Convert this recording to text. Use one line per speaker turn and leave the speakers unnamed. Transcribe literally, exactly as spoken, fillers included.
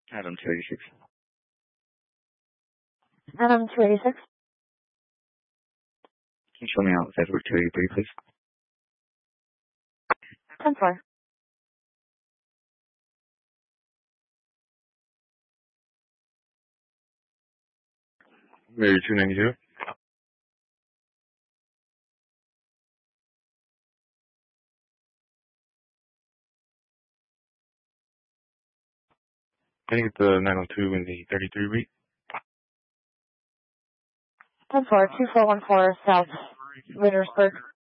Adam two eighty-six.
Adam two eighty-six.
Can you show me out Edward two eighty-three, please?
ten four.
Mary two ninety-two. Can you get the nine oh two and the thirty-three read?
ten four, two four one four South Wintersburg.